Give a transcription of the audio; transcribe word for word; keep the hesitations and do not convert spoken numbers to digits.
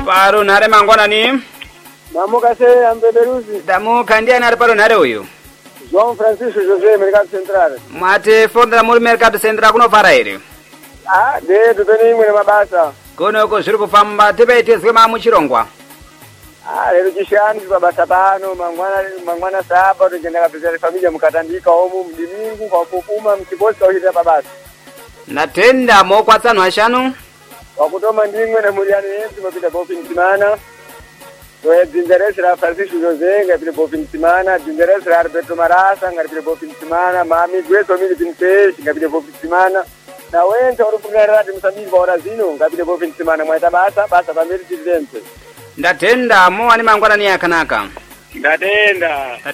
Paro nare mangwana ni? Namuka se ambeberuzi. Damuka ndiye nare paro nare uyu. João Francisco José Mercado Central. Mwate fonda muri Mercado Central kuno fara iri. Ah, de tutoni imwe mabasa. Kuno ko zviri kufamba tibeitezwe mamuchirongwa. Ah, lero chishani babasa pano mangwana mangwana saba togenda kapezera familia mukatandika omu mdimingu kwa kukuma mchibosi kauchita babasa. Natenda mokwatsano ashanu. Wakutoma ndimwe na muliani yetu mapita bofi mtimana. Kwa dinderesi la Francisco José ngapita bofi mtimana, dinderesi la Alberto Marasa ngapita bofi mtimana, mami Gweso mili pinpeshi ngapita bofi mtimana. Na wenta urupungara rati msambili kwa orazino ngapita bofi mtimana mwaita basa, basa pamiri chizente. Ndatenda mo ani mangwana ni yakanaka. Ndatenda.